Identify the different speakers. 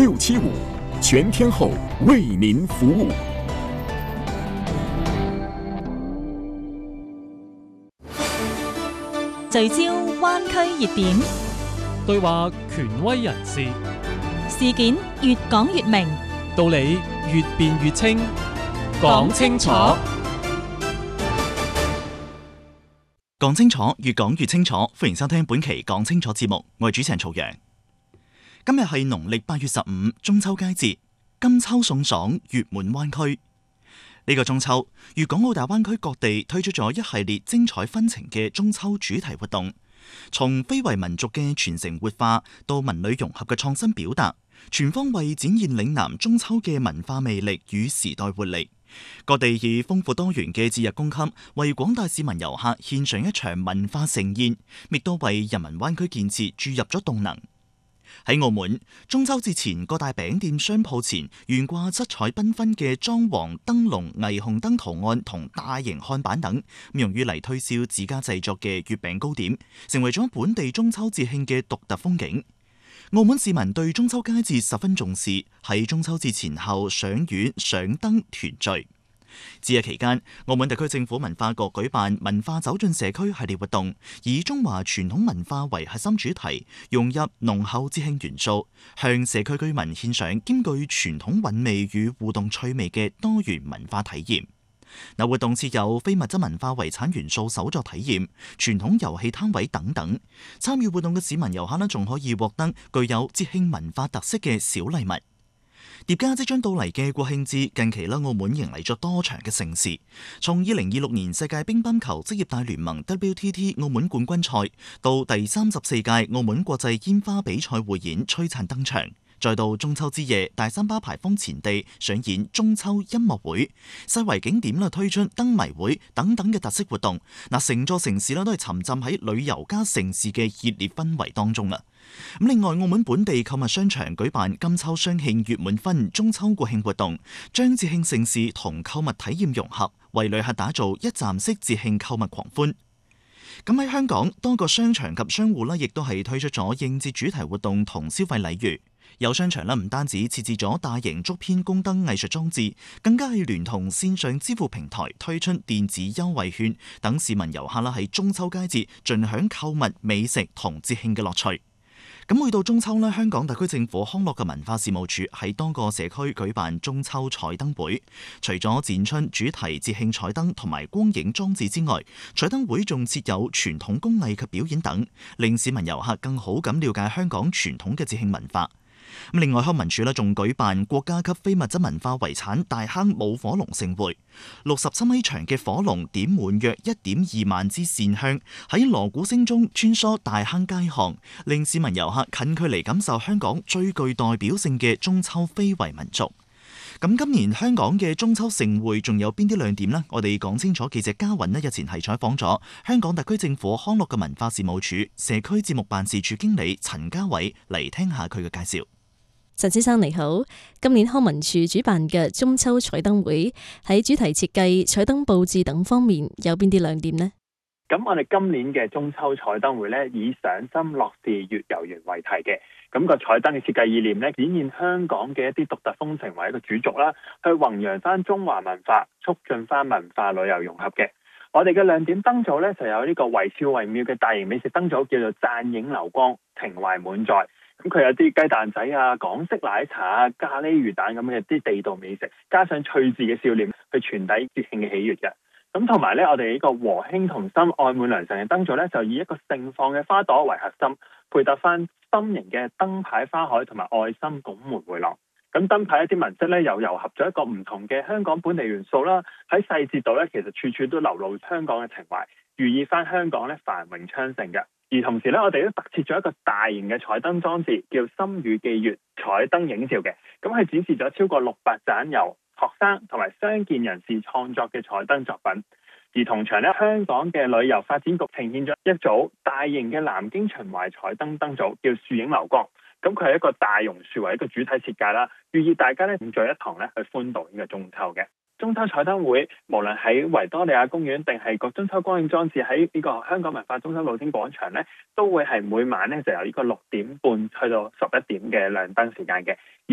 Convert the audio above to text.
Speaker 1: 675，全天候為您服務。
Speaker 2: 聚焦灣區熱點，
Speaker 3: 對話權威人士，
Speaker 2: 事件越講越明，
Speaker 3: 道理越辯越清，講清楚。
Speaker 4: 講清楚，越講越清楚。歡迎收聽本期講清楚節目，我係主持人曹陽。今日係農曆8月15，中秋佳節，金秋送爽，月滿灣區。呢個中秋，粵港澳大灣區各地推出咗一系列精彩紛呈嘅中秋主題活動，從非遺民族嘅傳承活化到文旅融合嘅創新表達，全方位展現嶺南中秋嘅文化魅力與時代活力。各地以豐富多元嘅節日供給，為廣大市民遊客獻上一場文化盛宴，亦都為人民灣區建設注入咗動能。喺澳門，中秋節前各大餅店商鋪前懸掛七彩繽紛嘅裝潢燈籠、霓虹燈圖案同大型看板等，用於嚟推銷自家製作嘅月餅糕點，成為咗本地中秋節慶嘅獨特風景。澳門市民對中秋佳節十分重視，喺中秋節前後賞月、賞燈、團聚。節日期間，澳門特區政府文化局舉辦文化走進社區系列活動，以中華傳統文化為核心主題，融入濃厚節慶元素，向社區居民獻上兼具傳統韻味與互動趣味嘅多元文化體驗。活動設有非物質文化遺產元素手作體驗、傳統遊戲攤位等等。參與活動嘅市民遊客仲可以獲得具有節慶文化特色嘅小禮物。疊加即將到嚟嘅國慶節，近期澳門迎嚟咗多場嘅盛事，從2026年世界乒乓球職業大聯盟 WTT 澳門冠軍賽，到第34屆澳門國際煙花比賽匯演璀璨登場，再到中秋之夜大三巴牌坊前地上演中秋音樂會，世遺景點推出燈謎會等等嘅特色活動，成座城市都係沉浸喺旅遊加盛事嘅熱烈氛圍當中啦。另外，澳門本地購物商場舉辦金秋雙慶月滿分中秋國慶活動，將節慶盛事同購物體驗融合，為旅客打造一站式節慶購物狂歡。咁喺香港，多個商場及商戶亦都係推出咗應節主題活動同消費禮遇。有商場唔單止設置咗大型竹編宮燈藝術裝置，更加係聯同線上支付平台推出電子優惠券，等市民遊客喺中秋佳節盡享購物、美食同節慶嘅樂趣。咁每到中秋香港特區政府康樂及文化事務署喺多個社區舉辦中秋彩燈會，除咗展出主題節慶彩燈同埋光影裝置之外，彩燈會仲設有傳統工藝及表演等，令市民遊客更好咁了解香港傳統嘅節慶文化。另外，康文署仲舉辦國家級非物質文化遺產大坑舞火龍盛會，67米長嘅火龍點滿約1.2萬支線香，喺鑼鼓聲中穿梭大坑街巷，令市民遊客近距離感受香港最具代表性嘅中秋非遺民族。咁今年香港嘅中秋盛會仲有邊啲亮點呢？我哋講清楚。記者嘉雲日前係採訪咗香港特區政府康樂及文化事務署社區節目辦事處經理陳家偉，嚟聽下佢嘅介紹。
Speaker 5: 陳先生你好，今年康文署主辦嘅中秋彩燈會喺主題設計、彩燈佈置等方面有邊啲亮點呢？
Speaker 6: 咁我哋今年嘅中秋彩燈會咧，以賞心樂事月遊園為題嘅，咁個彩燈嘅設計意念咧，展現香港嘅一啲獨特風情為一個主軸啦，去弘揚翻中華文化，促進翻文化旅遊融合嘅。我哋嘅亮點燈組咧，就有呢個惟肖惟妙嘅大型美食燈組，叫做讚影流光，情懷滿載。咁佢有啲雞蛋仔啊、港式奶茶啊、咖喱魚蛋咁嘅啲地道美食，加上趣致嘅笑臉，去傳遞節慶嘅喜悅嘅。咁同埋咧，我哋呢個和興同心、愛滿良辰嘅燈組咧，就以一個盛放嘅花朵為核心，配搭翻心形嘅燈牌花海同埋愛心拱門迴廊。咁燈牌一啲紋飾咧，又糅合咗一個唔同嘅香港本地元素啦。喺細節度咧，其實處處都流露香港嘅情懷，寓意翻香港咧繁榮昌盛嘅。而同時咧，我哋都特設咗一個大型嘅彩燈裝置，叫心語寄月彩燈影照嘅。咁係展示咗超過600盞由學生同埋傷健人士創作嘅彩燈作品。而同場咧，香港嘅旅遊發展局呈現咗一組大型嘅南京秦淮彩燈燈組，叫樹影流光。咁佢係一個大榕樹為一個主體設計啦，寓意大家咧共聚一堂咧去歡度呢個中秋嘅。中秋彩燈會，無論喺維多利亞公園定係個中秋光影裝置喺呢個香港文化中心露天廣場咧，都會係每晚咧就由呢個6點半去到11點嘅亮燈時間嘅。